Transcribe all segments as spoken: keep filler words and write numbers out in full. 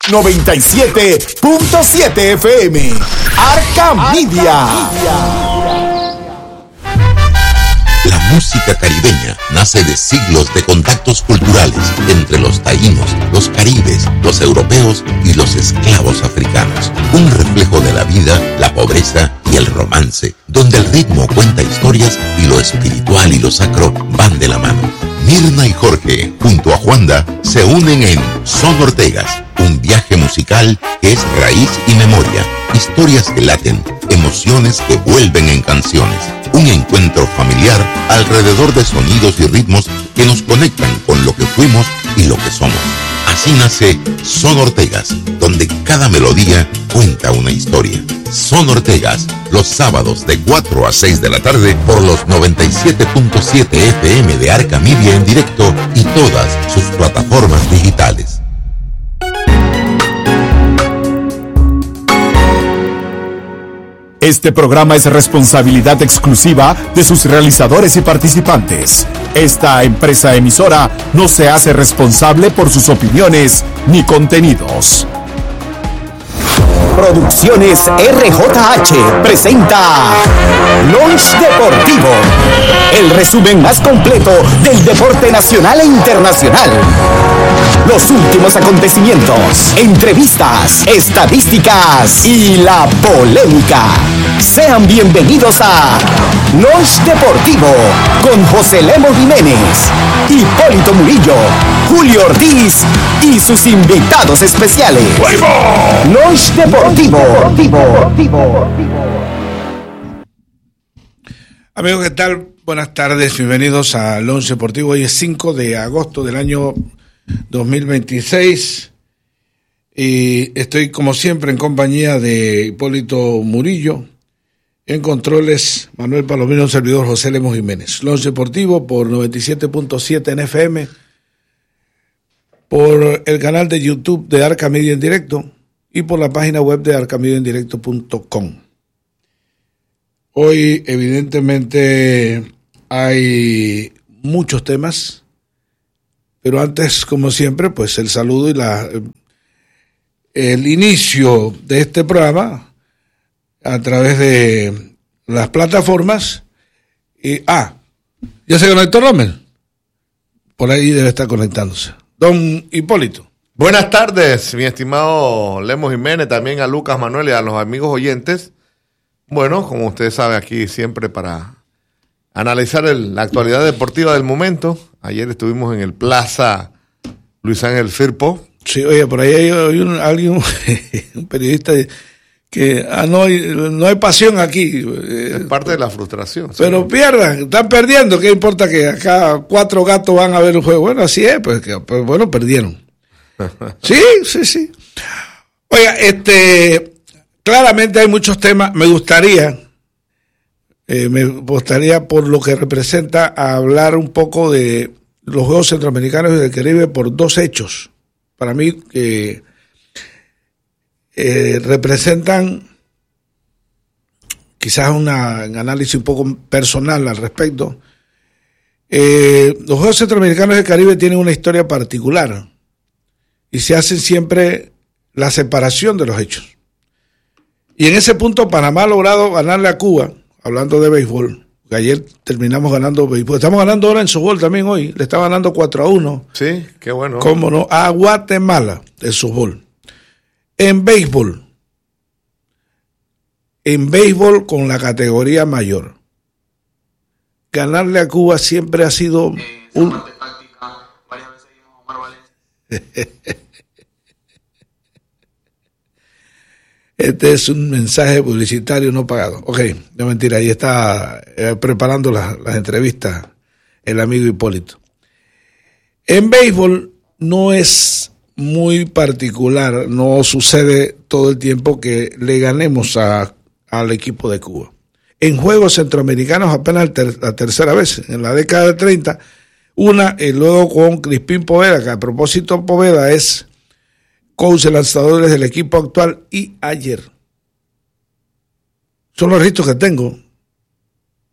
noventa y siete punto siete F M. Arca Media. La música caribeña nace de siglos de contactos culturales entre los taínos, los caribes, los europeos y los esclavos africanos. Un reflejo de la vida, la pobreza y el romance, donde el ritmo cuenta historias y lo espiritual y lo sacro van de la mano. Mirna y Jorge, junto a Juanda, se unen en Son Ortegas, un viaje musical que es raíz y memoria, historias que laten, emociones que vuelven en canciones, un encuentro familiar alrededor de sonidos y ritmos que nos conectan con lo que fuimos y lo que somos. Así nace Son Ortegas, donde cada melodía cuenta una historia. Son Ortegas, los sábados de cuatro a seis de la tarde por los noventa y siete punto siete F M de Arca Media en directo y todas sus plataformas digitales. Este programa es responsabilidad exclusiva de sus realizadores y participantes. Esta empresa emisora no se hace responsable por sus opiniones ni contenidos. Producciones R J H presenta Launch Deportivo, el resumen más completo del deporte nacional e internacional. Los últimos acontecimientos, entrevistas, estadísticas y la polémica. Sean bienvenidos a Launch Deportivo con José Lemo Jiménez, Hipólito Murillo, Julio Ortiz y sus invitados especiales. Launch Deportivo. Amigos, ¿qué tal? Buenas tardes, bienvenidos a Launch Deportivo. Hoy es cinco de agosto del año dos mil veintiséis y estoy como siempre en compañía de Hipólito Murillo, en controles Manuel Palomino, un servidor José Lemos Jiménez. Launch Deportivo por noventa y siete punto siete en F M, por el canal de YouTube de Arca Media en directo y por la página web de arca media en directo punto com. Hoy evidentemente hay muchos temas, pero antes, como siempre, pues el saludo y la el inicio de este programa a través de las plataformas. Y, ah, ¿ya se conectó Rommel? Por ahí debe estar conectándose. Don Hipólito. Buenas tardes, mi estimado Lemos Jiménez, también a Lucas Manuel y a los amigos oyentes. Bueno, como usted sabe, aquí siempre para analizar el, la actualidad deportiva del momento. Ayer estuvimos en el Plaza Luis Ángel Firpo. Sí, oye, por ahí hay, hay un, alguien, un periodista que ah, no, hay, no hay pasión aquí. Es parte de la frustración. Pero sí, pierdan, están perdiendo. ¿Qué importa que acá cuatro gatos van a ver un juego? Bueno, así es, pues, que, pues bueno, perdieron. Sí, sí, sí. Oiga, este, claramente hay muchos temas. Me gustaría, eh, me gustaría por lo que representa hablar un poco de los Juegos Centroamericanos y del Caribe por dos hechos. Para mí, eh, eh, representan quizás una, un análisis un poco personal al respecto. Eh, los Juegos Centroamericanos y del Caribe tienen una historia particular y se hacen siempre la separación de los hechos. Y en ese punto Panamá ha logrado ganarle a Cuba, hablando de béisbol, que ayer terminamos ganando béisbol. Estamos ganando ahora en softball también hoy, le está ganando cuatro a uno. Sí, qué bueno. ¿Cómo no? A Guatemala, el softball. En béisbol, en béisbol con la categoría mayor, ganarle a Cuba siempre ha sido un... Este es un mensaje publicitario no pagado. Ok, no mentira, ahí está eh, preparando las, las entrevistas el amigo Hipólito. En béisbol no es muy particular, no sucede todo el tiempo que le ganemos a, al equipo de Cuba. En Juegos Centroamericanos apenas ter, la tercera vez, en la década de treinta, una y luego con Crispín Poveda, que a propósito Poveda es coach de lanzadores del equipo actual, y ayer. Son los registros que tengo.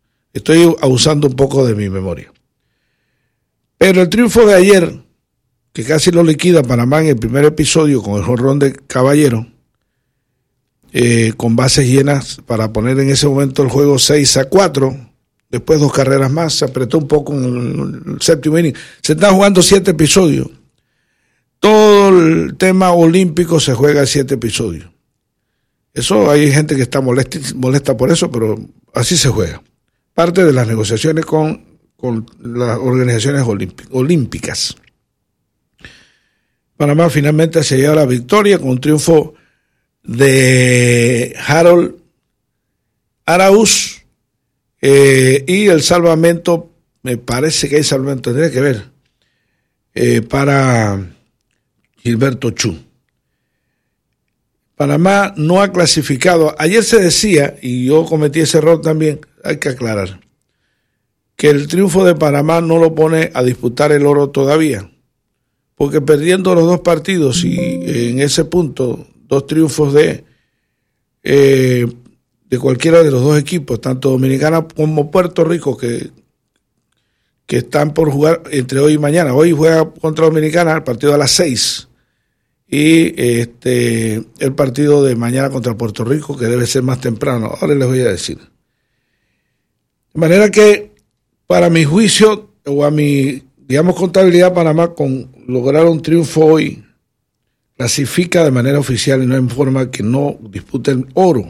Estoy abusando un poco de mi memoria. Pero el triunfo de ayer, que casi lo liquida Panamá en el primer episodio con el jonrón de Caballero, eh, con bases llenas para poner en ese momento el juego seis a cuatro. Después dos carreras más, se apretó un poco en el, el séptimo inning. Se están jugando siete episodios. Todo el tema olímpico se juega en siete episodios. Eso hay gente que está molesta, molesta por eso, pero así se juega. Parte de las negociaciones con, con las organizaciones olímpicas. Panamá finalmente se lleva la victoria con un triunfo de Harold Arauz eh, y el salvamento, me parece que hay salvamento, tendría que ver, eh, para Gilberto Chu. Panamá no ha clasificado. Ayer se decía, y yo cometí ese error también, hay que aclarar, que el triunfo de Panamá no lo pone a disputar el oro todavía, porque perdiendo los dos partidos y en ese punto, dos triunfos de, eh, de cualquiera de los dos equipos, tanto Dominicana como Puerto Rico, que, que están por jugar entre hoy y mañana. Hoy juega contra Dominicana, el partido a las seis. Y este el partido de mañana contra Puerto Rico, que debe ser más temprano. Ahora les voy a decir. De manera que, para mi juicio, o a mi, digamos, contabilidad, Panamá, con lograr un triunfo hoy, clasifica de manera oficial y no en forma que no disputen oro.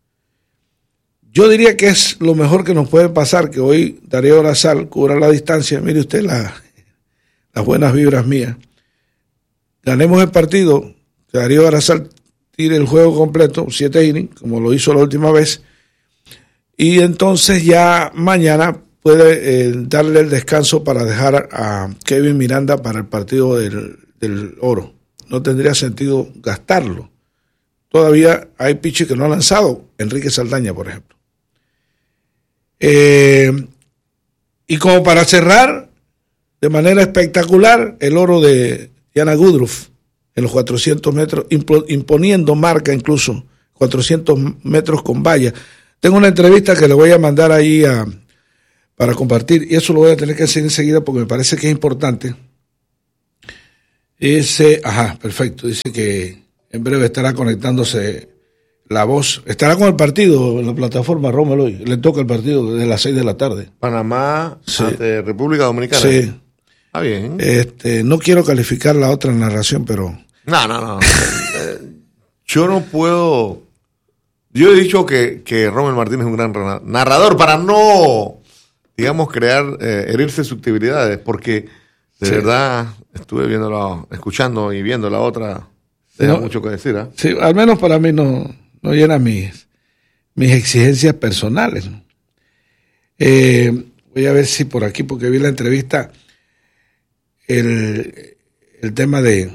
Yo diría que es lo mejor que nos puede pasar, que hoy Darío Orazal cubra la distancia. Mire usted la, las buenas vibras mías. Ganemos el partido, que Darío Orazal tire el juego completo, siete innings, como lo hizo la última vez, y entonces ya mañana puede eh, darle el descanso para dejar a Kevin Miranda para el partido del, del oro. No tendría sentido gastarlo. Todavía hay pitchers que no han lanzado, Enrique Saldaña, por ejemplo. Eh, y como para cerrar de manera espectacular, el oro de Diana Goodruff en los cuatrocientos metros, imponiendo marca incluso, cuatrocientos metros con valla. Tengo una entrevista que le voy a mandar ahí a, para compartir, y eso lo voy a tener que hacer enseguida porque me parece que es importante. Ese, ajá, perfecto, dice que en breve estará conectándose la voz. Estará con el partido en la plataforma Rómulo hoy, le toca el partido desde las seis de la tarde. Panamá sí. ante República Dominicana. Sí. Está bien. Este, no quiero calificar la otra narración, pero... No, no, no. Yo no puedo... Yo he dicho que, que Rommel Martínez es un gran narrador para no, digamos, crear, eh, herirse susceptibilidades, porque de sí. verdad estuve viéndolo, escuchando y viendo la otra, deja no, mucho que decir. ¿eh? Sí, al menos para mí no, no llena mis, mis exigencias personales. Eh, voy a ver si por aquí, porque vi la entrevista... El, el tema de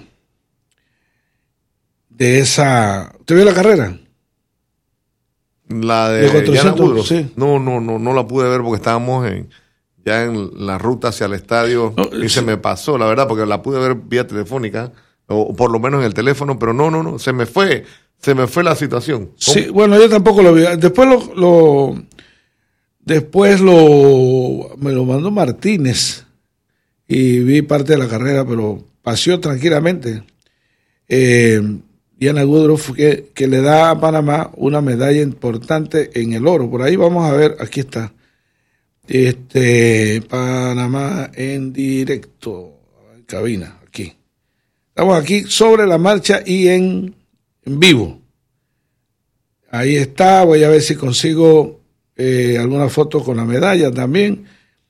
de esa... ¿Usted vio la carrera? La de, de cuatrocientos, sí. No, no, no, no la pude ver porque estábamos en, ya en la ruta hacia el estadio no, y sí. se me pasó, la verdad, porque la pude ver vía telefónica, o por lo menos en el teléfono, pero no, no, no, se me fue, se me fue la situación. ¿Cómo? Sí, bueno, yo tampoco lo vi. Después lo, lo después lo me lo mandó Martínez. Y vi parte de la carrera, pero paseó tranquilamente. Eh, Diana Goodruff, que, que le da a Panamá una medalla importante en el oro. Por ahí vamos a ver, aquí está. Este, Panamá en directo, en cabina, aquí. Estamos aquí sobre la marcha y en, en vivo. Ahí está, voy a ver si consigo eh, alguna foto con la medalla también.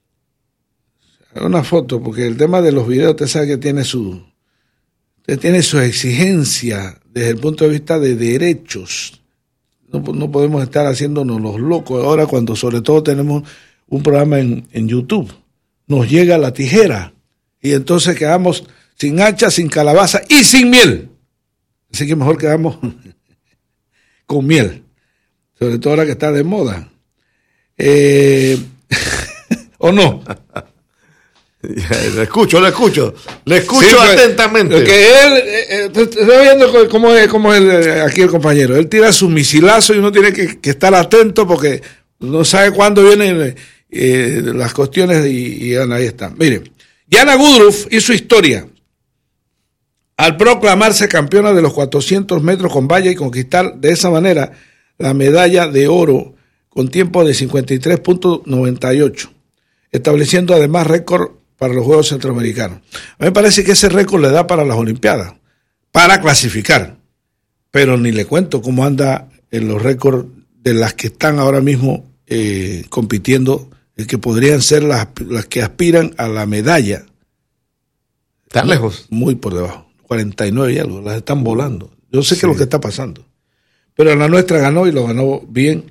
Una foto, porque el tema de los videos, usted sabe que tiene su, usted tiene su exigencia desde el punto de vista de derechos. No, no podemos estar haciéndonos los locos ahora cuando sobre todo tenemos un programa en, en YouTube. Nos llega la tijera y entonces quedamos sin hacha, sin calabaza y sin miel. Así que mejor quedamos con miel, sobre todo ahora que está de moda. Eh, ¿O no? Le escucho, le escucho, le escucho sí, atentamente. Que él, eh, estoy viendo cómo es, cómo es el, aquí el compañero. Él tira su misilazo y uno tiene que, que estar atento porque no sabe cuándo vienen eh, las cuestiones y, y ahí está. Miren, Diana Goodruff hizo historia al proclamarse campeona de los cuatrocientos metros con valla y conquistar de esa manera la medalla de oro con tiempo de cincuenta y tres punto noventa y ocho, estableciendo además récord para los Juegos Centroamericanos. A mí me parece que ese récord le da para las Olimpiadas, para clasificar, pero ni le cuento cómo anda en los récords de las que están ahora mismo eh, compitiendo, eh, que podrían ser las, las que aspiran a la medalla. ¿Tan lejos? Muy por debajo, cuarenta y nueve y algo, las están volando. Yo sé sí. que es lo que está pasando, pero la nuestra ganó y lo ganó bien.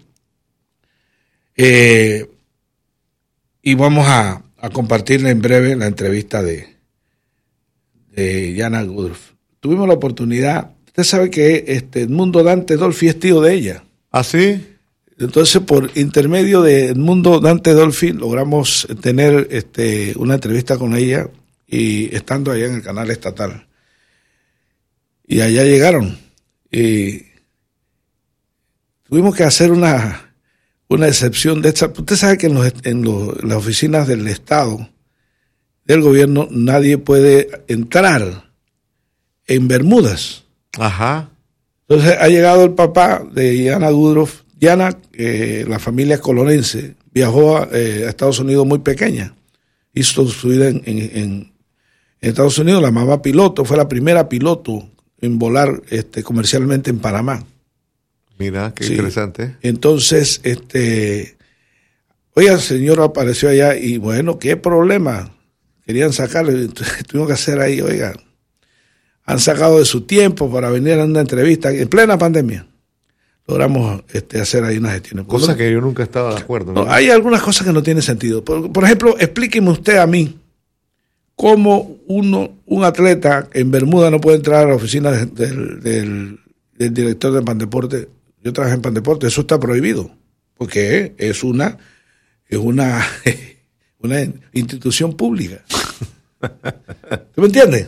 Eh, y vamos a, a compartirle en breve la entrevista de, de Jana Woodruff. Tuvimos la oportunidad, usted sabe que este Edmundo Dante Dolfi es tío de ella. ¿Ah, sí? Entonces, por intermedio de Edmundo Dante Dolfi, logramos tener este, una entrevista con ella, y estando allá en el canal estatal. Y allá llegaron. Y tuvimos que hacer una, una excepción de esta. Usted sabe que en, los, en, los, en las oficinas del Estado, del gobierno, nadie puede entrar en bermudas. Ajá. Entonces ha llegado el papá de Jana Woodruff. Jana, eh, la familia colonense, viajó a, eh, a Estados Unidos muy pequeña. Hizo su vida en, en, en En Estados Unidos. La mamá piloto, fue la primera piloto en volar este, comercialmente en Panamá. Mira, qué sí. interesante. Entonces, este, oiga, el señor apareció allá y bueno, ¿qué problema? Querían sacarle, tuvimos que hacer ahí, oiga, han sacado de su tiempo para venir a una entrevista en plena pandemia. Logramos este, hacer ahí unas gestiones. Cosa que yo nunca estaba de acuerdo. No, hay algunas cosas que no tienen sentido. Por, por ejemplo, explíqueme usted a mí cómo uno, un atleta en Bermuda no puede entrar a la oficina de, del, del, del director de Pandeporte. Yo trabajé en Pandeporte, eso está prohibido, porque es una, es una, una institución pública. ¿Tú me entiendes?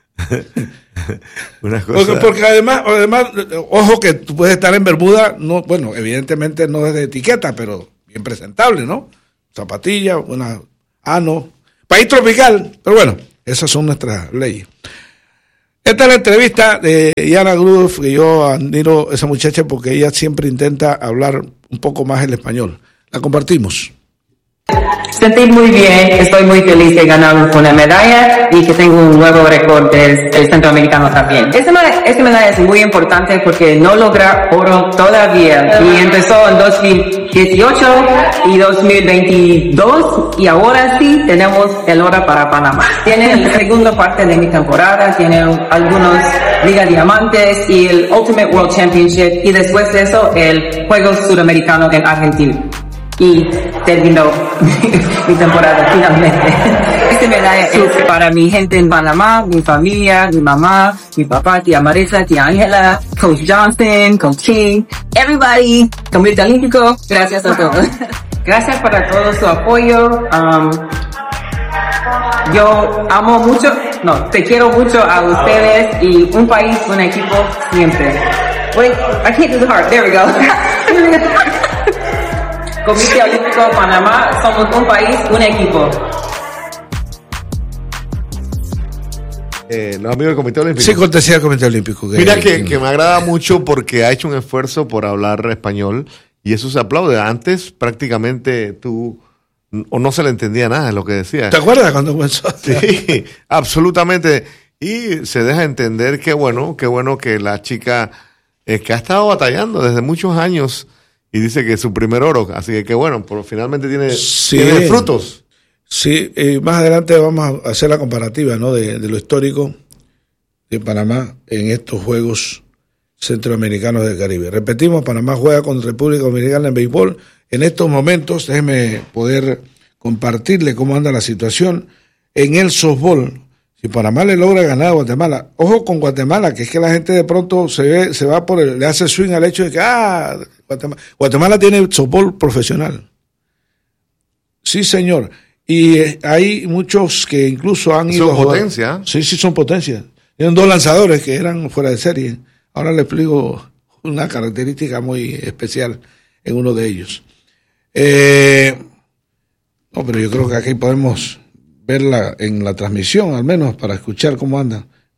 Una cosa... porque, porque además, además, ojo que tú puedes estar en Bermuda, no, bueno, evidentemente no es de etiqueta, pero bien presentable, ¿no? Zapatilla, una ano, país tropical, pero bueno, esas son nuestras leyes. Esta es la entrevista de Jana Woodruff, que yo admiro a esa muchacha porque ella siempre intenta hablar un poco más el español. La compartimos. Sentí muy bien, estoy muy feliz de ganar una medalla y que tengo un nuevo récord del, del centroamericano también. Esta medalla, esta medalla es muy importante porque no logra oro todavía y empezó en dos mil dieciocho y dos mil veintidós y ahora sí tenemos el oro para Panamá. Tiene la segunda parte de mi temporada, tiene algunos Liga Diamantes y el Ultimate World Championship y después de eso el Juego Sudamericano en Argentina. Y terminó mi temporada finalmente. Esta medalla es para mi gente en Panamá, mi familia, mi mamá, mi papá, tía Marisa, tía Ángela, Coach Johnson, Coach King, everybody, Comité Olímpico, gracias a todos. Gracias para todo su apoyo. Um, yo amo mucho, no, te quiero mucho a ustedes y un país, un equipo, siempre. Wait, I can't do the heart, there we go. Comité Olímpico Panamá, somos un país, un equipo. Eh, los amigos del Comité Olímpico. Sí, cortesía del Comité Olímpico. Que, Mira que, que me agrada mucho porque ha hecho un esfuerzo por hablar español y eso se aplaude. Antes prácticamente tú o no se le entendía nada de lo que decía. ¿Te acuerdas cuando comenzó? Sí, absolutamente. Y se deja entender que bueno, qué bueno que la chica eh, que ha estado batallando desde muchos años. Y dice que es su primer oro, así que qué bueno, pero finalmente tiene, sí, tiene frutos. Sí, eh, más adelante vamos a hacer la comparativa, ¿no? de, de lo histórico de Panamá en estos Juegos Centroamericanos del Caribe. Repetimos, Panamá juega con República Dominicana en béisbol. En estos momentos, déjeme poder compartirle cómo anda la situación en el softball. Si Panamá le logra ganar a Guatemala, ojo con Guatemala, que es que la gente de pronto se ve, se va por el, le hace swing al hecho de que, ah, Guatemala, Guatemala tiene softball profesional. Sí, señor. Y eh, hay muchos que incluso han ido son a jugar. potencia. Sí, sí, son potencia. Tienen dos lanzadores que eran fuera de serie. Ahora le explico una característica muy especial en uno de ellos. Eh, no, pero yo creo que aquí podemos verla en la transmisión, al menos para escuchar cómo anda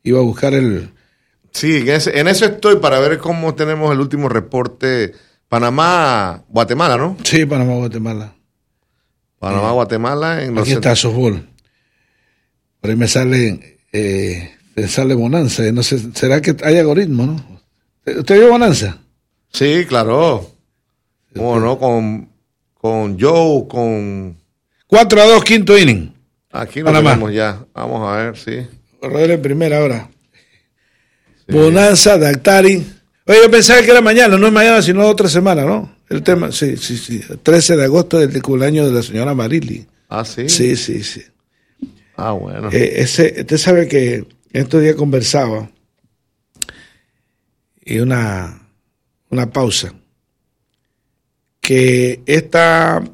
iba a buscar el... Sí, en, ese, en eso estoy para ver cómo tenemos el último reporte. Panamá, Guatemala, ¿no? Sí, Panamá, Guatemala. Panamá, eh, Guatemala. En los aquí está softball. Por ahí me sale, eh, me sale Bonanza. No sé, ¿será que hay algoritmo, no? ¿Usted vio Bonanza? Sí, claro. ¿Cómo no? Con, con Joe, con... cuatro a dos, quinto inning. Aquí lo Panamá. Tenemos ya. Vamos a ver, sí. Corredor en primera hora. Sí. Bonanza, Dactari. Oye, yo pensaba que era mañana, no es mañana, sino otra semana, ¿no? El tema, sí, sí, sí. El trece de agosto del cumpleaños de la señora Marili. Ah, sí. Sí, sí, sí. Ah, bueno. Eh, ese, usted sabe que estos días conversaba y una, una pausa. Que esta,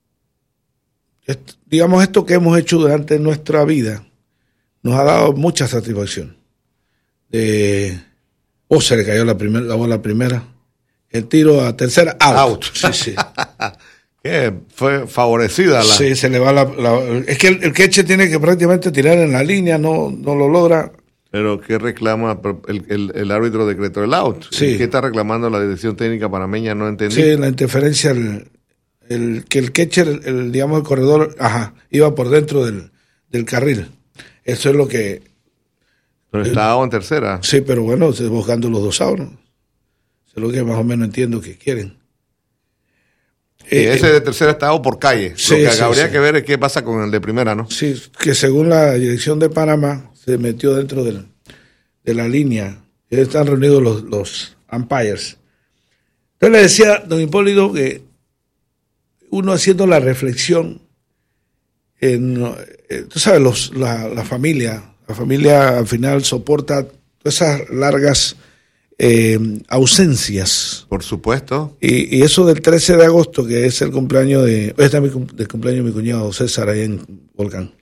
digamos, esto que hemos hecho durante nuestra vida nos ha dado mucha satisfacción. Eh, o se le cayó la primera, la bola primera, el tiro a tercera, out. out. Sí, sí. ¿Qué? Fue favorecida la... Sí, se le va la... la es que el, el catcher tiene que prácticamente tirar en la línea, no, no lo logra. Pero ¿qué reclama el, el, el árbitro decretó el out? Sí. ¿Qué está reclamando la dirección técnica panameña? No entendí. Sí, la interferencia, el, el, que el catcher, el, el, digamos, el corredor, ajá, iba por dentro del, del carril. Eso es lo que... Pero está out en tercera. Sí, pero bueno, buscando los dos outs, ¿no? Eso es lo que más o menos entiendo que quieren. Y eh, ese de tercera está out por calle. Sí, lo que sí, habría sí. que ver es qué pasa con el de primera, ¿no? Sí, que según la dirección de Panamá se metió dentro del, de la línea. Están reunidos los, los umpires. Entonces le decía don Hipólito que uno haciendo la reflexión, en, eh, tú sabes, los, la, la familia, la familia al final soporta todas esas largas eh, ausencias. Por supuesto. Y, y eso del trece de agosto, que es el cumpleaños de, este es el cumpleaños de mi cuñado César, ahí en Volcán.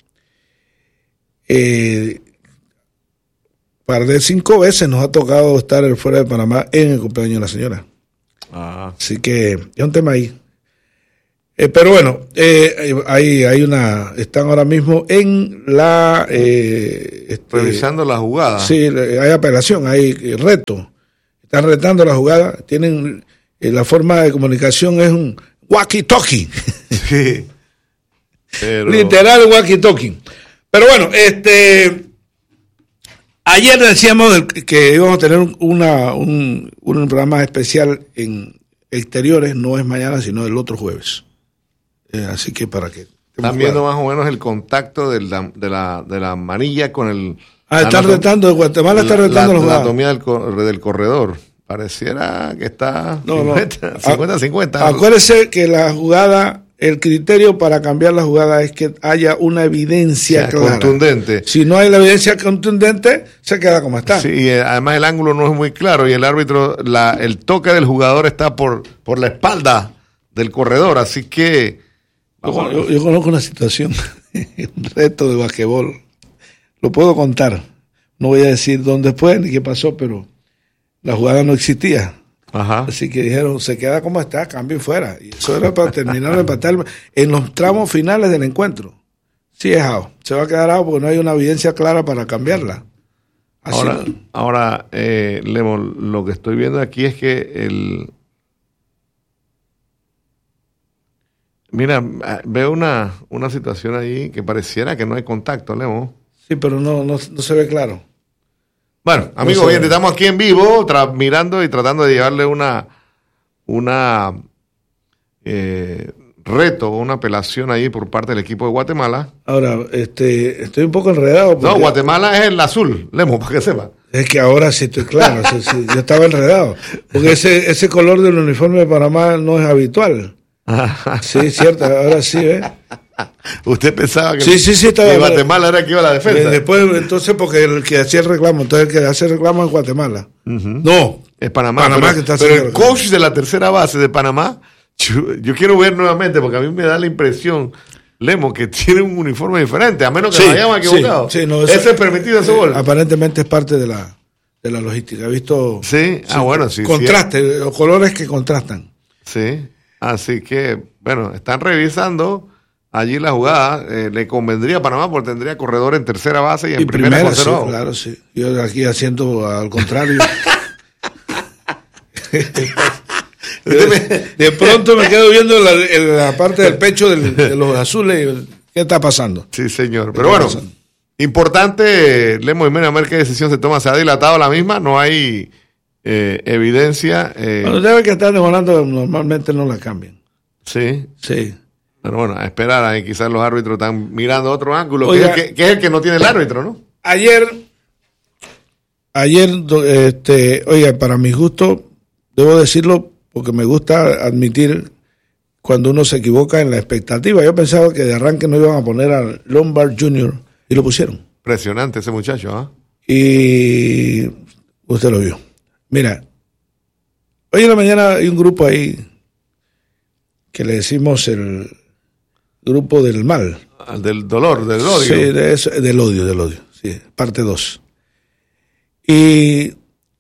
Eh, par de cinco veces nos ha tocado estar fuera de Panamá en el cumpleaños de la señora. Ah. Así que es un tema ahí. Eh, pero bueno, eh, hay, hay una, están ahora mismo en la... Eh, este, revisando la jugada. Sí, hay apelación, hay reto. Están retando la jugada, tienen, eh, la forma de comunicación es un walkie-talkie. Sí. Pero... literal walkie-talkie. Pero bueno, este... ayer decíamos que íbamos a tener una, un, un programa especial en exteriores, no es mañana, sino el otro jueves. Eh, así que para que... Están viendo más o menos el contacto de la, de la, de la manilla con el... Ah, están retando, Guatemala está retando la, los la anatomía del, del corredor. Pareciera que está no, cincuenta cincuenta. Acuérdese que la jugada, el criterio para cambiar la jugada es que haya una evidencia o sea, clara. Contundente. Si no hay la evidencia contundente, se queda como está. Sí, y además el ángulo no es muy claro y el árbitro, la, el toque del jugador está por, por la espalda del corredor, así que... Yo, yo, yo conozco una situación, un reto de basquetbol. Lo puedo contar. No voy a decir dónde fue ni qué pasó, pero la jugada no existía. Ajá. Así que dijeron, se queda como está, cambio fuera. Y eso era para terminar de empatar en los tramos finales del encuentro. Sí es out. Se va a quedar out porque no hay una evidencia clara para cambiarla. Así ahora, no. ahora eh, Lemo, lo que estoy viendo aquí es que el... Mira, veo una, una situación ahí que pareciera que no hay contacto, Lemo. Sí, pero no, no, no se ve claro. Bueno, amigos, oyentes, estamos aquí en vivo, tra- mirando y tratando de llevarle una, una eh, reto, una apelación ahí por parte del equipo de Guatemala. Ahora, este, estoy un poco enredado. No, Guatemala es el azul, Lemo, para que sepa. Es que ahora sí estoy claro, sí, sí, yo estaba enredado. Porque ese, ese color del uniforme de Panamá no es habitual. Sí, cierto, ahora sí, ¿ves? Usted pensaba que, sí, sí, sí, estaba, que Guatemala era que iba a la defensa. Después, entonces, porque el que hacía el reclamo, entonces el que hace el reclamo es Guatemala. Uh-huh. No, es Panamá. Panamá pero, que está pero el el coach de la tercera base de Panamá, yo, yo quiero ver nuevamente, porque a mí me da la impresión, Lemo, que tiene un uniforme diferente, a menos que sí, nos hayamos equivocado. Sí, sí, no, eso, ¿Ese es permitido ese gol? Aparentemente es parte de la, de la logística. He visto sí, ah, bueno, sí. contraste, sí. los colores que contrastan. Sí, así que, bueno, están revisando allí la jugada, eh, le convendría a Panamá porque tendría corredor en tercera base y en y primera, primera con cero. sí, claro, sí. Yo aquí haciendo al contrario. de, de pronto me quedo viendo la, la parte del pecho del, de los azules. ¿Qué está pasando? Sí, señor. Pero bueno, pasando? Importante, Lemos Jiménez, a ver qué decisión se toma. Se ha dilatado la misma, no hay eh, evidencia. Eh. Bueno, debe que estar demorando, normalmente no la cambian. Sí. Sí. Pero bueno, a esperar, ahí quizás los árbitros están mirando otro ángulo, Oiga, que, es el que, que es el que no tiene el árbitro, ¿no? Ayer, ayer, este, oiga, para mi gusto, debo decirlo porque me gusta admitir cuando uno se equivoca en la expectativa. Yo pensaba que de arranque no iban a poner a Lombard junior y lo pusieron. Impresionante ese muchacho, ¿ah? ¿eh? Y usted lo vio. Mira, hoy en la mañana hay un grupo ahí que le decimos el grupo del mal. Del dolor, del odio. Sí, de eso, del odio, del odio. Sí, parte dos. Y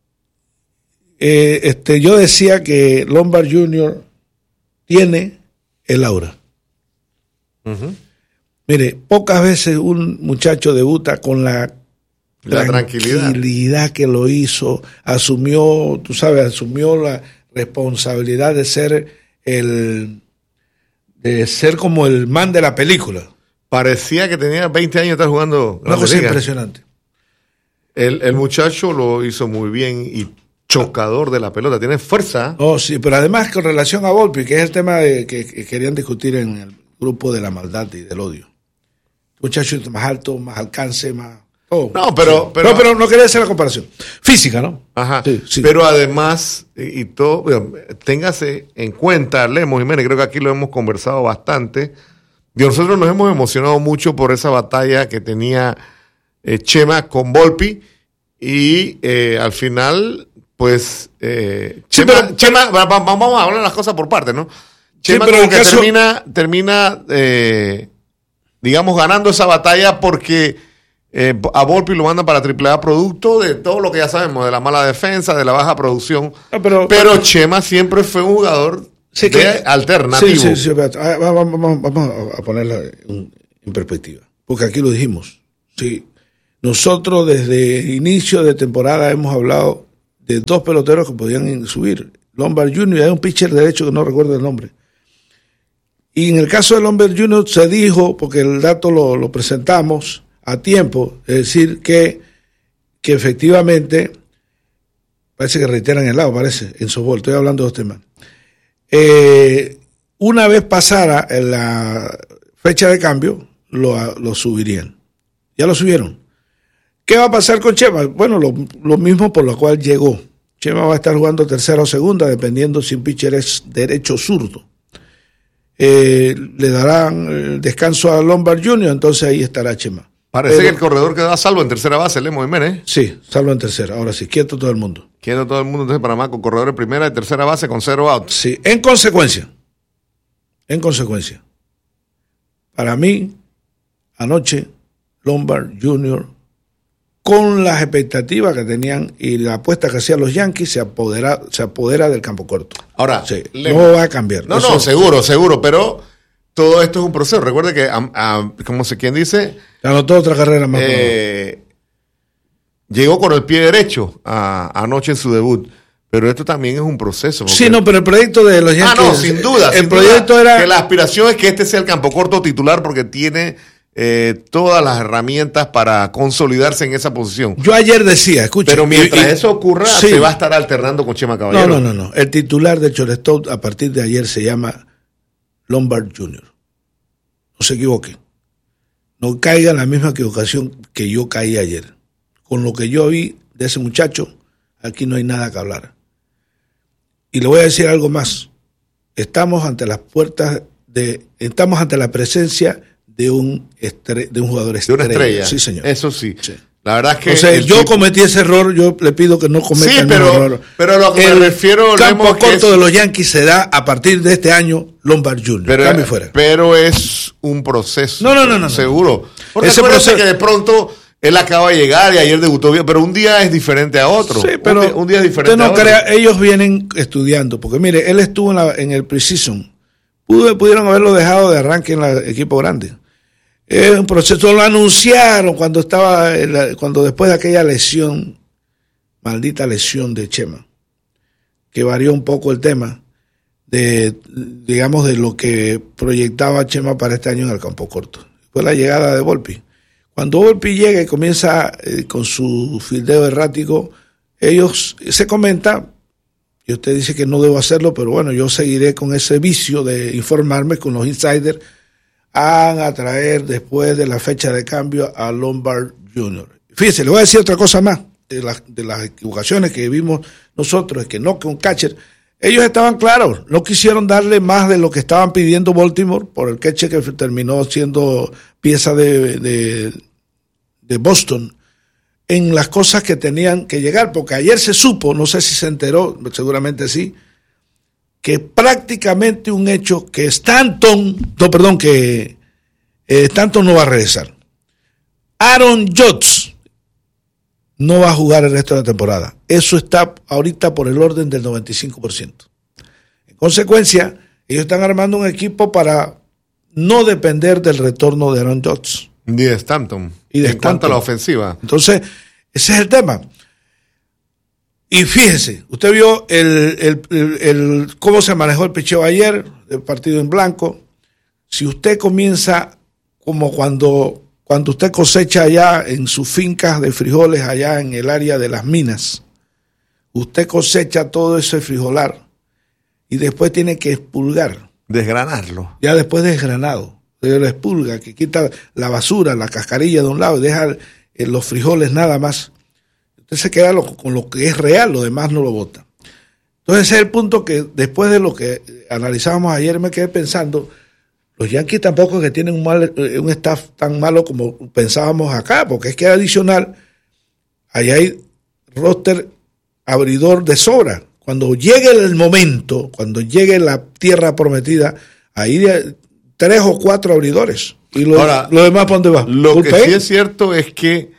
eh, este, yo decía que Lombard junior tiene el aura. Uh-huh. Mire, pocas veces un muchacho debuta con la, la tranquilidad. tranquilidad que lo hizo, asumió, tú sabes, asumió la responsabilidad de ser el, de ser como el man de la película. Parecía que tenía veinte años de estar jugando. Una cosa impresionante. El, el muchacho lo hizo muy bien y chocador de la pelota, tiene fuerza. Oh, sí, pero además con relación a Volpi, que es el tema de, que, que querían discutir en el grupo de la maldad y del odio. Muchacho más alto, más alcance, más... Oh, no, pero, sí. pero... No, pero no quería hacer la comparación. Física, ¿no? Ajá. Sí, sí. Pero además, y, y todo, téngase en cuenta, Lemos Jiménez, creo que aquí lo hemos conversado bastante, y nosotros nos hemos emocionado mucho por esa batalla que tenía eh, Chema con Volpi, y eh, al final... Pues, eh, sí, Chema, pero, Chema va, va, vamos a hablar las cosas por partes, ¿no? Chema sí, pero como que caso... termina, termina eh, digamos, ganando esa batalla porque eh, a Volpi lo mandan para triple A producto de todo lo que ya sabemos, de la mala defensa, de la baja producción. No, pero, pero Chema siempre fue un jugador sí, de que, alternativo. Sí, sí, sí, vamos, vamos, vamos a ponerla en, en perspectiva, porque aquí lo dijimos. Sí, nosotros desde inicio de temporada hemos hablado de dos peloteros que podían subir. Lombard junior y hay un pitcher derecho que no recuerdo el nombre. Y en el caso de Lombard junior se dijo, porque el dato lo, lo presentamos a tiempo, es decir, que, que efectivamente, parece que reiteran el lado, parece, en softball, estoy hablando de dos temas. Eh, una vez pasara la fecha de cambio, lo, lo subirían. Ya lo subieron. ¿Qué va a pasar con Chema? Bueno, lo, lo mismo por lo cual llegó. Chema va a estar jugando tercera o segunda, dependiendo si un pitcher es derecho o zurdo. Eh, le darán el descanso a Lombard junior, entonces ahí estará Chema. Parece Pero, que el corredor queda salvo en tercera base, Lemos Jiménez. Sí, salvo en tercera. Ahora sí, quieto todo el mundo. Quieto todo el mundo, entonces Panamá con corredor en primera y tercera base con cero outs. Sí, en consecuencia, en consecuencia, para mí, anoche, Lombard junior con las expectativas que tenían y la apuesta que hacían los Yankees, se apodera, se apodera del campo corto. Ahora, sí, no va a cambiar. No, Eso, no, seguro, seguro, pero todo esto es un proceso. Recuerde que, a, a, como se quien dice... Anotó otra carrera más. Eh, llegó con el pie derecho a, anoche en su debut, pero esto también es un proceso. Sí, no, pero el proyecto de los Yankees... Ah, no, sin duda. El sin proyecto duda, era... Que la aspiración es que este sea el campo corto titular porque tiene... Eh, todas las herramientas para consolidarse en esa posición. Yo ayer decía, escucha. Pero mientras y, y, eso ocurra, sí. se va a estar alternando con Chema Caballero. No, no, no, no. El titular de shortstop a partir de ayer se llama Lombard junior No se equivoque. No caiga en la misma equivocación que yo caí ayer. Con lo que yo vi de ese muchacho, aquí no hay nada que hablar. Y le voy a decir algo más. Estamos ante las puertas de, estamos ante la presencia de un estre- de un jugador estrella. De una estrella. Sí, señor. Eso sí. sí. La verdad es que... O sea, yo tipo... cometí ese error, yo le pido que no cometa sí, el pero, mismo error. pero lo que el me refiero... El campo corto es... de los Yankees se da a partir de este año Lombard junior Pero, Cambio fuera. pero es un proceso. No, no, no. no seguro. Porque ese proceso que de pronto... Él acaba de llegar y ayer debutó bien, pero un día es diferente a otro. Sí, pero un día, un día es diferente usted no a otro. crea, ellos vienen estudiando, porque mire, él estuvo en, la, en el preseason pude, pudieron haberlo dejado de arranque en el equipo grande. Es un proceso, lo anunciaron cuando estaba, la, cuando después de aquella lesión, maldita lesión de Chema, que varió un poco el tema de, digamos, de lo que proyectaba Chema para este año en el campo corto. Fue la llegada de Volpi. Cuando Volpi llega y comienza eh, con su fildeo errático, ellos, se comenta, y usted dice que no debo hacerlo, pero bueno, yo seguiré con ese vicio de informarme con los insiders, van a traer después de la fecha de cambio a Lombard junior Fíjense, le voy a decir otra cosa más, de las, de las equivocaciones que vimos nosotros, es que no que un catcher, ellos estaban claros, no quisieron darle más de lo que estaban pidiendo Baltimore por el catcher que terminó siendo pieza de, de, de Boston, en las cosas que tenían que llegar, porque ayer se supo, no sé si se enteró, seguramente sí, que prácticamente un hecho que Stanton, no, perdón, que eh, Stanton no va a regresar. Aaron Judge no va a jugar el resto de la temporada. Eso está ahorita por el orden del noventa y cinco por ciento. En consecuencia, ellos están armando un equipo para no depender del retorno de Aaron Judge. Y de Stanton. Y de en Stanton. cuanto a la ofensiva. Entonces, ese es el tema. Y fíjese, usted vio el, el, el, el cómo se manejó el picheo ayer, el partido en blanco. Si usted comienza como cuando, cuando usted cosecha allá en sus fincas de frijoles, allá en el área de las minas, usted cosecha todo ese frijolar y después tiene que expulgar. Desgranarlo. Ya después de desgranado, se lo expulga, que quita la basura, la cascarilla de un lado y deja eh, los frijoles nada más. Usted se queda lo, con lo que es real, lo demás no lo bota. Entonces ese es el punto que después de lo que analizábamos ayer me quedé pensando, los Yankees tampoco es que tienen un, mal, un staff tan malo como pensábamos acá, porque es que adicional, ahí hay roster abridor de sobra. Cuando llegue el momento, cuando llegue la tierra prometida, ahí hay tres o cuatro abridores. Y lo, Ahora, lo demás, ¿para dónde va? Lo que sí es cierto es que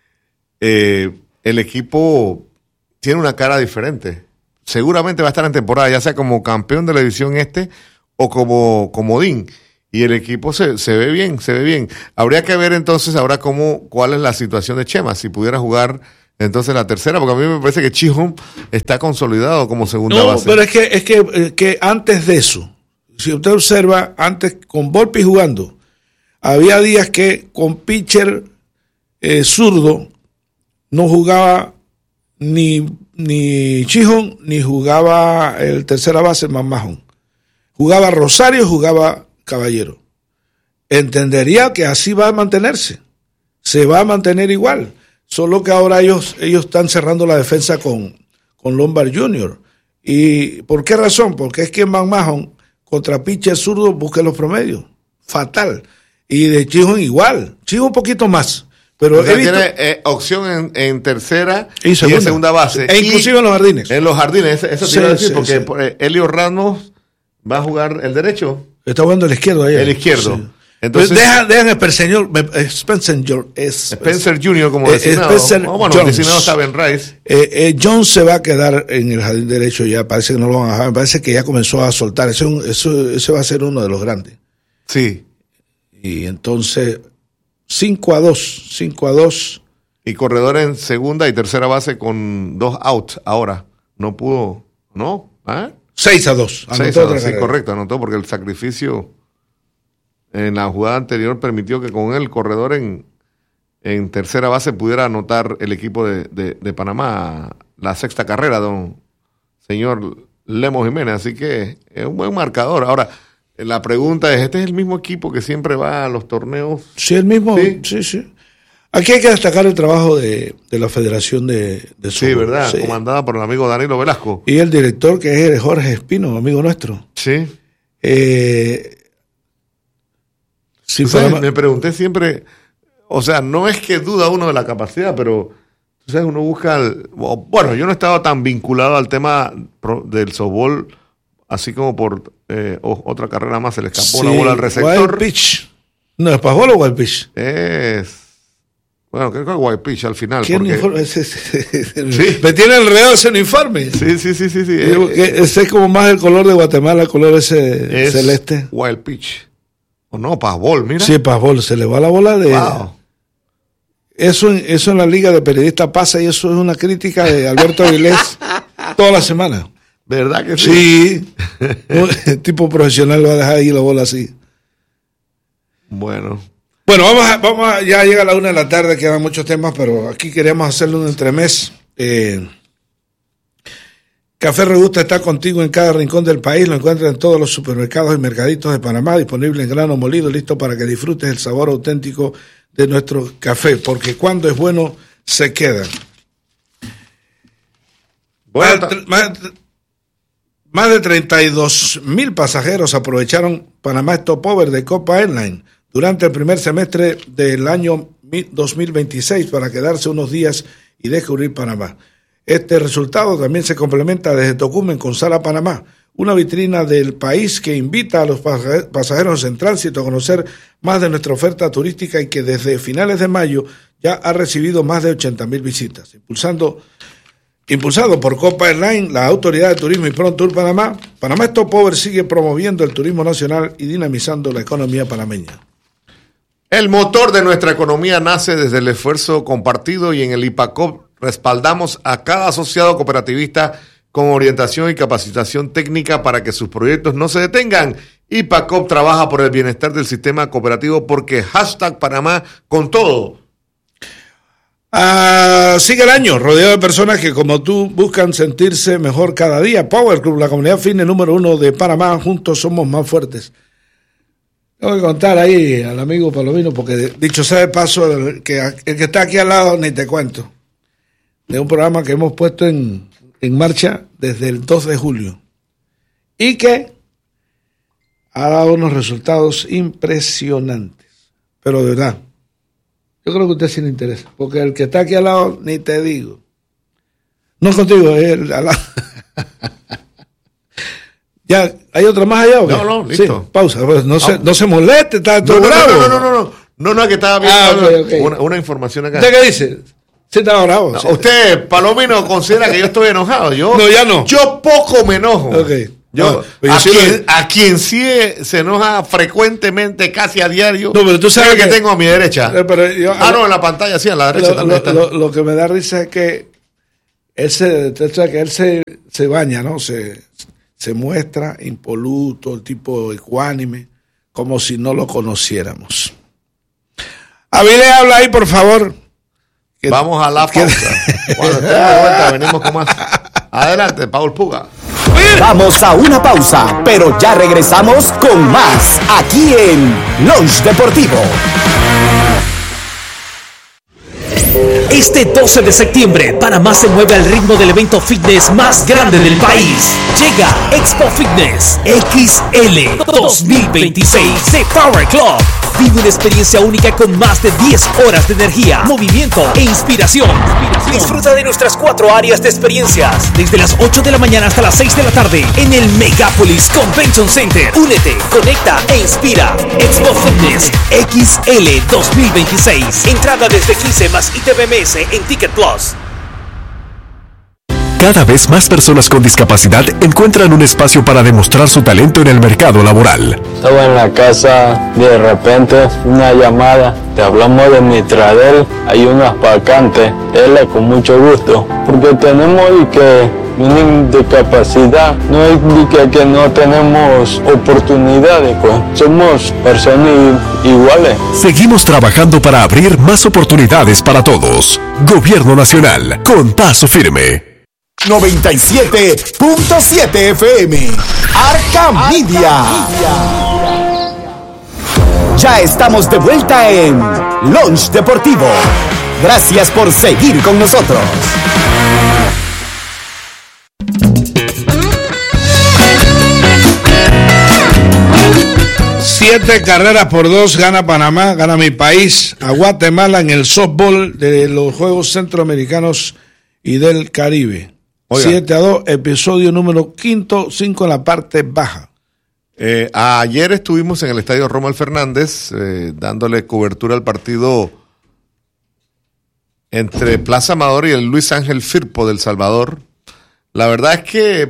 eh, el equipo tiene una cara diferente. Seguramente va a estar en temporada, ya sea como campeón de la división este o como comodín. Y el equipo se, se ve bien, se ve bien. Habría que ver entonces ahora cómo, cuál es la situación de Chema, si pudiera jugar entonces la tercera, porque a mí me parece que Chihom está consolidado como segunda no, base. No, pero es que, es que, es que antes de eso, si usted observa, antes con Volpi jugando, había días que con pitcher eh, zurdo no jugaba ni, ni Chihom, ni jugaba el tercera base McMahon. Jugaba Rosario, jugaba Caballero. Entendería que así va a mantenerse. Se va a mantener igual. Solo que ahora ellos, ellos están cerrando la defensa con, con Lombard junior ¿Y por qué razón? Porque es que McMahon contra pitcher zurdo busca los promedios. Fatal. Y de Chihom igual. Chihom un poquito más. Pero o sea, he visto, tiene eh, opción en, en tercera y segunda, y en segunda base. E inclusive en los jardines. En los jardines, eso te sí, iba a decir, sí, porque sí. Por, eh, Elio Ramos va a jugar el derecho. Está jugando el izquierdo ahí. El izquierdo. Sí. Entonces, dejan, dejan Spencer, Spencer, Spencer junior como eh, designado. Spencer oh, bueno, Jones. designado está Ben Rice. Eh, eh, Jones se va a quedar en el jardín derecho ya, parece que no lo van a dejar, me parece que ya comenzó a soltar, ese, eso, ese va a ser uno de los grandes. Sí. Y entonces, cinco a dos, cinco a dos. Y corredor en segunda y tercera base con dos outs ahora. No pudo, ¿no? ¿Ah? seis a dos. seis a dos, sí, correcto, anotó porque el sacrificio en la jugada anterior permitió que con el corredor en, en tercera base pudiera anotar el equipo de, de, de Panamá la sexta carrera, don señor Lemos Jiménez. Así que es un buen marcador. Ahora, la pregunta es, ¿este es el mismo equipo que siempre va a los torneos? Sí, el mismo. Sí, sí. sí. Aquí hay que destacar el trabajo de, de la Federación de, de Sí, ¿verdad? Sí. Comandada por el amigo Danilo Velasco. Y el director, que es Jorge Espino, amigo nuestro. Sí. Eh, sí ¿Sabes? fue... Me pregunté siempre, o sea, no es que duda uno de la capacidad, pero tú sabes, uno busca, el, bueno, yo no estaba tan vinculado al tema del softball, así como por eh, oh, otra carrera más se le escapó sí, una bola al receptor. Wild pitch. No, ¿es pasbol o wild pitch? Es Bueno, creo que White Pitch al final. ¿Quién porque... informe? Ese, ese, ese, ¿Sí? Me tiene enredado ese uniforme. Sí, sí, sí, sí. sí. Eh, ese es como más el color de Guatemala, el color ese es celeste. Wild Pitch. O no, Pazbol, mira. Sí, Pazbol, se le va la bola de... Wow. Eso, eso en la Liga de Periodistas pasa y eso es una crítica de Alberto Avilés toda la semana. ¿Verdad que sí? Sí. El tipo profesional va a dejar ahí la bola así. Bueno. Bueno, vamos a, vamos a, ya llega la una de la tarde, quedan muchos temas, pero aquí queríamos hacerle un entremés. Eh, Café Regusta está contigo en cada rincón del país, lo encuentras en todos los supermercados y mercaditos de Panamá, disponible en grano molido, listo para que disfrutes el sabor auténtico de nuestro café, porque cuando es bueno, se queda. Bueno, más, más, más de treinta y dos mil pasajeros aprovecharon Panamá Stopover de Copa Airlines durante el primer semestre del año dos mil veintiséis para quedarse unos días y descubrir Panamá. Este resultado también se complementa desde Tocumen con Sala Panamá, una vitrina del país que invita a los pasajeros en tránsito a conocer más de nuestra oferta turística y que desde finales de mayo ya ha recibido más de ochenta mil visitas. Impulsando, impulsado por Copa Airlines, la Autoridad de Turismo y ProTour Panamá, Panamá Stopover sigue promoviendo el turismo nacional y dinamizando la economía panameña. El motor de nuestra economía nace desde el esfuerzo compartido y en el IPACOP respaldamos a cada asociado cooperativista con orientación y capacitación técnica para que sus proyectos no se detengan. IPACOP trabaja por el bienestar del sistema cooperativo porque hashtag Panamá con todo. Ah, sigue el año rodeado de personas que como tú buscan sentirse mejor cada día. Power Club, la comunidad fitness número uno de Panamá, juntos somos más fuertes. Tengo que contar ahí al amigo Palomino porque dicho sea de paso, el que, el que está aquí al lado ni te cuento. De un programa que hemos puesto en, en marcha desde el dos de julio y que ha dado unos resultados impresionantes, pero de verdad, yo creo que a usted sí le interesa, porque el que está aquí al lado, ni te digo, no es contigo, es el al lado. Ya, ¿hay otra más allá o qué? No, no, listo. Sí, pausa, pues, no, se, no se moleste, está todo no, no, bravo. No, no, no, no, no, no, no, que estaba viendo ah, okay, okay. Una, una información acá. ¿Usted qué dice? Sí, está bravo. No, sí. Usted, Palomino, considera que yo estoy enojado. Yo, no, ya no. Yo poco me enojo. Okay. Yo, no, a, yo sí quien, lo... a quien sí se enoja frecuentemente, casi a diario, no, pero tú sabes que, que tengo a mi derecha. Pero yo, ah, no, en la pantalla, sí, a la derecha lo, también lo, está. Lo, lo que me da risa es que él se, que él se, se baña, ¿no? Se, se muestra impoluto, el tipo ecuánime, como si no lo conociéramos. Avilés, habla ahí, por favor. Que, Vamos a la pausa. Cuando estemos de vuelta, venimos con más. Adelante, Paul Puga. Vamos a una pausa, pero ya regresamos con más aquí en Lunch Deportivo. Este doce de septiembre, Panamá se mueve al ritmo del evento fitness más grande del país. Llega Expo Fitness X L dos mil veintiséis de Power Club. Vive una experiencia única con más de diez horas de energía, movimiento e inspiración. Disfruta de nuestras cuatro áreas de experiencias, desde las ocho de la mañana hasta las seis de la tarde, en el Megapolis Convention Center. Únete, conecta e inspira. Expo Fitness X L dos mil veintiséis. Entrada desde quince más I T V M S en Ticket Plus. Cada vez más personas con discapacidad encuentran un espacio para demostrar su talento en el mercado laboral. Estaba en la casa, de repente una llamada, te hablamos de Mitradel, hay unas vacantes, él con mucho gusto, porque tenemos y que una discapacidad, no es que, que no tenemos oportunidades, pues somos personas iguales. Seguimos trabajando para abrir más oportunidades para todos. Gobierno Nacional, con paso firme. noventa y siete punto siete F M Arca Media. Ya estamos de vuelta en Lunch Deportivo. Gracias por seguir con nosotros. Siete carreras por dos gana Panamá, gana mi país, a Guatemala en el softball de los Juegos Centroamericanos y del Caribe. Oiga. siete a dos, episodio número quinto, cinco en la parte baja. Eh, ayer estuvimos en el estadio Rommel Fernández eh, dándole cobertura al partido entre Plaza Amador y el Luis Ángel Firpo del Salvador. La verdad es que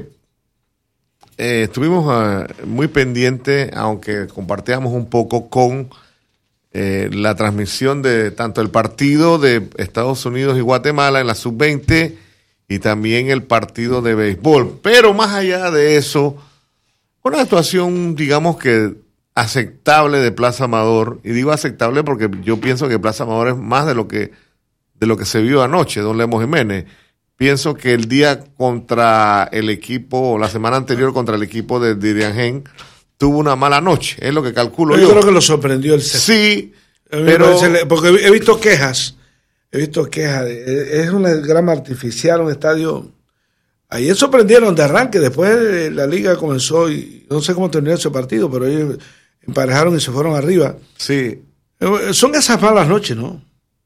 eh, estuvimos uh, muy pendientes, aunque compartíamos un poco con eh, la transmisión de tanto el partido de Estados Unidos y Guatemala en la sub veinte y también el partido de béisbol. Pero más allá de eso, una actuación, digamos que aceptable de Plaza Amador, y digo aceptable porque yo pienso que Plaza Amador es más de lo que de lo que se vio anoche, don Lemos Jiménez. Pienso que el día contra el equipo, la semana anterior contra el equipo de Diriangén, tuvo una mala noche, es lo que calculo yo. Yo creo que lo sorprendió el set. Sí, pero... Porque he visto quejas, he visto quejas, de, es una grama artificial, un estadio... Ayer sorprendieron de arranque, después la liga comenzó y no sé cómo terminó ese partido, pero ellos emparejaron y se fueron arriba. Sí. Son esas malas noches, ¿no?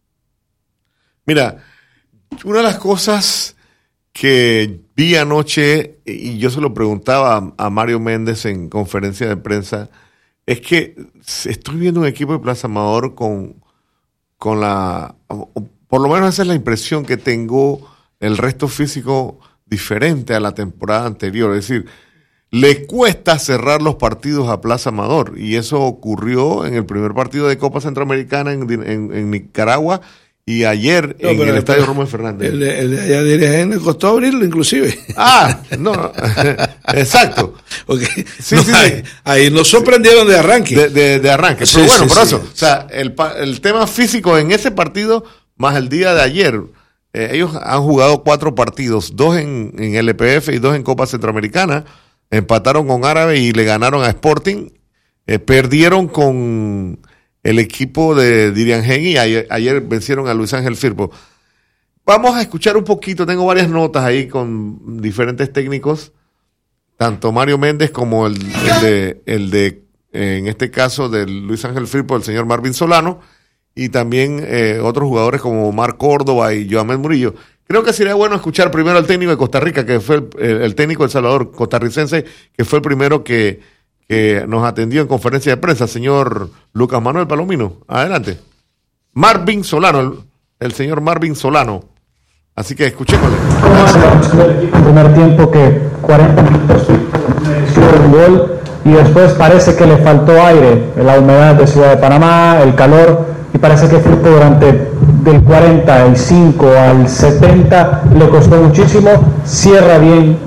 Mira, una de las cosas que vi anoche, y yo se lo preguntaba a Mario Méndez en conferencia de prensa, es que estoy viendo un equipo de Plaza Amador con, con la, por lo menos esa es la impresión que tengo, el resto físico diferente a la temporada anterior. Es decir, le cuesta cerrar los partidos a Plaza Amador, y eso ocurrió en el primer partido de Copa Centroamericana en, en, en Nicaragua, y ayer no, en el, el estadio Rommel Fernández. El, el de allá de le costó abrirlo inclusive. Ah, no, exacto. Okay. Sí, no, sí, ahí, sí. ahí nos sorprendieron de arranque. De, de, de arranque. Sí, Pero bueno, sí, por sí. eso, o sea, el, el tema físico en ese partido, más el día de ayer, eh, ellos han jugado cuatro partidos, dos en, en L P F y dos en Copa Centroamericana, empataron con Árabe y le ganaron a Sporting, eh, perdieron con el equipo de Diriangén y ayer, ayer vencieron a Luis Ángel Firpo. Vamos a escuchar un poquito, tengo varias notas ahí con diferentes técnicos, tanto Mario Méndez como el, el de, el de eh, en este caso de Luis Ángel Firpo, el señor Marvin Solano, y también eh, otros jugadores como Omar Córdoba y Joamel Murillo. Creo que sería bueno escuchar primero al técnico de Costa Rica, que fue el, el técnico de El Salvador, costarricense, que fue el primero que que nos atendió en conferencia de prensa, señor Lucas Manuel Palomino. Adelante. Marvin Solano, el, el señor Marvin Solano. Así que escuchémosle. El primer tiempo que cuarenta minutos mereció un gol y después parece que le faltó aire, la humedad de Ciudad de Panamá, el calor, y parece que Firpo durante del cuarenta y cinco al setenta le costó muchísimo, cierra bien